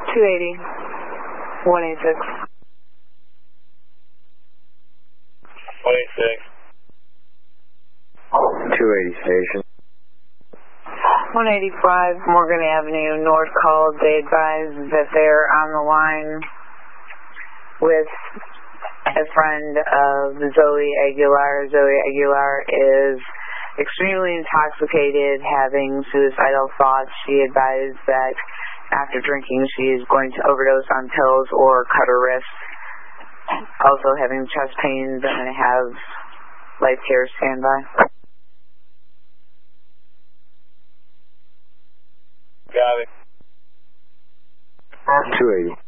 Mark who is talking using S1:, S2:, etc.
S1: 280. 186.
S2: 186.
S3: 280 station.
S1: 185 Morgan Avenue, North called. They advised that they're on the line with a friend of Zoe Aguilar. Zoe Aguilar is extremely intoxicated, having suicidal thoughts. She advised that after drinking she is going to overdose on pills or cut her wrist. Also having chest pains and have life care standby.
S2: Got it.
S3: 280.